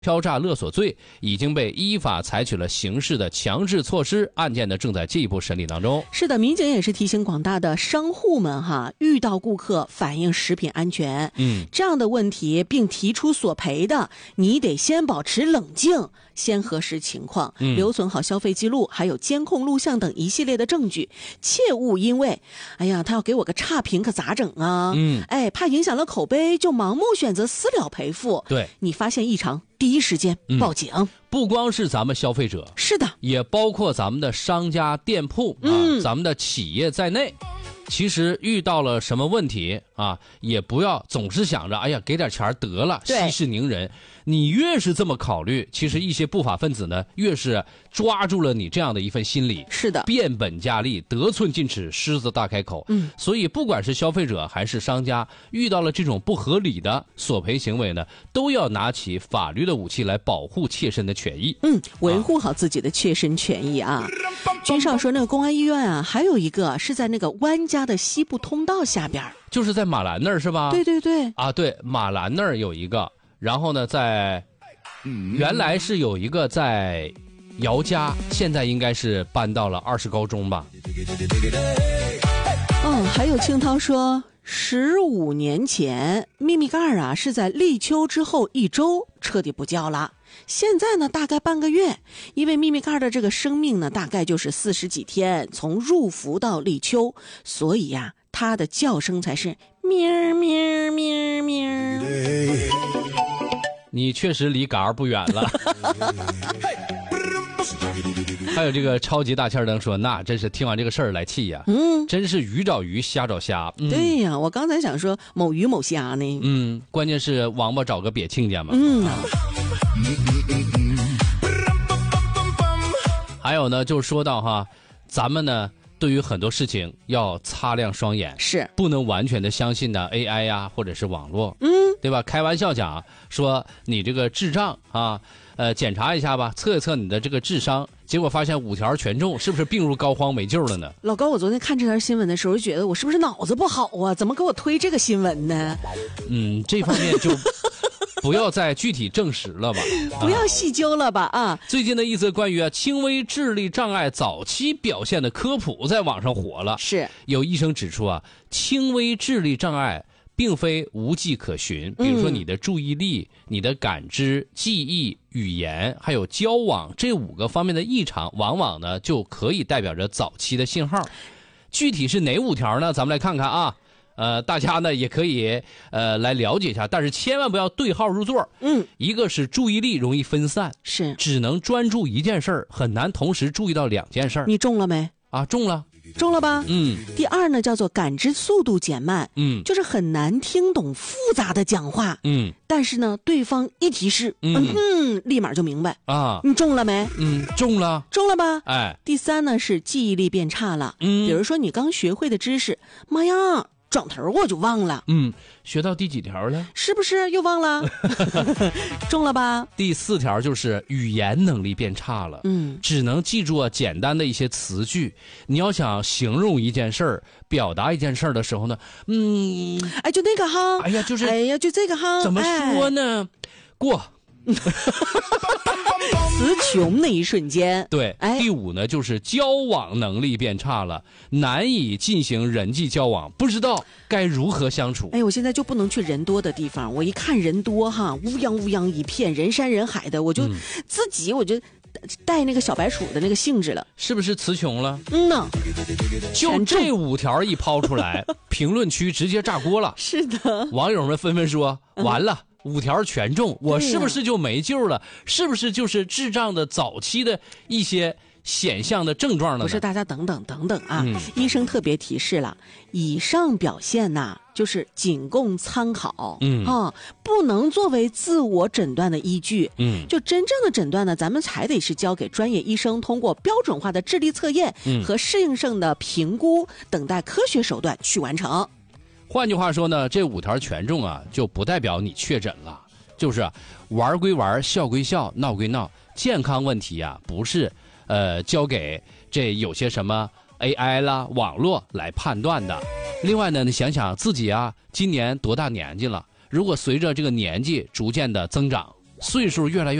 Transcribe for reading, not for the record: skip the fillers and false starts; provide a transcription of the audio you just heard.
敲诈勒索罪已经被依法采取了刑事的强制措施，案件呢正在进一步审理当中。 是的，民警也是提醒广大的商户们哈，遇到顾客反映食品安全这样的问题并提出索赔的，你得先保持冷静，先核实情况，留存好消费记录，还有监控录像等一系列的证据，切勿因为哎呀他要给我个差评可咋整啊？怕影响了口碑就盲目选择私了赔付。 对， 你发现异常第一时间报警。 不光是咱们消费者， 是的， 也包括咱们的商家店铺咱们的企业在内。其实遇到了什么问题啊，也不要总是想着哎呀给点钱得了，息事宁人。你越是这么考虑，其实一些不法分子呢越是抓住了你这样的一份心理。 是的， 变本加厉，得寸进尺，狮子大开口。所以不管是消费者还是商家，遇到了这种不合理的索赔行为呢，都要拿起法律的武器来保护切身的权益。 维护好自己的切身权益啊。军少说那个公安医院啊，还有一个是在那个湾家的西部通道下边， 就是在马兰那儿是吧？ 对对对啊，对，马兰那儿有一个，然后呢原来是有一个在姚家，现在应该是搬到了20高中吧。 还有青涛说15年前秘密盖啊是在立秋之后1周彻底不叫了，现在呢大概半个月，因为秘密盖的这个生命呢大概就是40几天，从入伏到立秋，所以呀它的叫声才是咩咩咩咩。 你确实离杆儿不远了。还有这个超级大欠灯说，那真是听完这个事儿来气呀，真是鱼找鱼虾找虾。 对呀，我刚才想说某鱼某虾呢。 关键是王八找个瘪亲家嘛。还有呢，就是说到哈，咱们呢对于很多事情要擦亮双眼， 是不能完全的相信呢 AI 呀，或者是网络，对吧？开玩笑讲说你这个智障啊，检查一下吧，测一测你的这个智商，结果发现5条全中，是不是病入膏肓没救了呢？ 老高，我昨天看这条新闻的时候，就觉得我是不是脑子不好啊？怎么给我推这个新闻呢？ 这方面就不要再具体证实了吧， 不要细究了吧啊！ 最近的一则关于轻微智力障碍早期表现的科普在网上火了。 是有医生指出轻微智力障碍并非无迹可寻，比如说你的注意力、你的感知、记忆、语言还有交往这5个方面的异常，往往呢就可以代表着早期的信号。具体是哪5条呢？咱们来看看啊。大家呢也可以来了解一下，但是千万不要对号入座。一个是注意力容易分散， 是只能专注一件事儿，很难同时注意到2件事儿。 你中了没？ 中了。 中了吧？第二呢，叫做感知速度减慢，就是很难听懂复杂的讲话，但是呢，对方一提示，立马就明白啊。你中了没？ 中了， 中了吧？ 哎。 第三呢是记忆力变差了，比如说你刚学会的知识，妈呀，转头我就忘了。 学到第几条了？ 是不是又忘了？中了吧？ 第4条就是语言能力变差了，只能记住简单的一些词句。你要想形容一件事儿、表达一件事儿的时候呢， 就那个哈，就这个哈， 怎么说呢？过。 词穷那一瞬间。 对，第5呢就是交往能力变差了，难以进行人际交往，不知道该如何相处。 我现在就不能去人多的地方，我一看人多哈，乌泱乌泱一片，人山人海的，我就我就带那个小白鼠的那个性质了， 是不是词穷了？ 就这5条一抛出来，评论区直接炸锅了。 是的， 网友们纷纷说，完了。5条全中，我是不是就没救了？是不是就是智障的早期的一些显象的症状了呢？ 不是，大家等等啊！医生特别提示了，以上表现就是仅供参考，不能作为自我诊断的依据。就真正的诊断呢，咱们还得是交给专业医生，通过标准化的智力测验和适应性的评估，等待科学手段去完成。 换句话说呢，这5条全中就不代表你确诊了，就是玩归玩，笑归笑，闹归闹，健康问题不是交给这有些什么 AI 啦、网络来判断的。另外呢，你想想自己今年多大年纪了？如果随着这个年纪逐渐的增长， 岁数越来越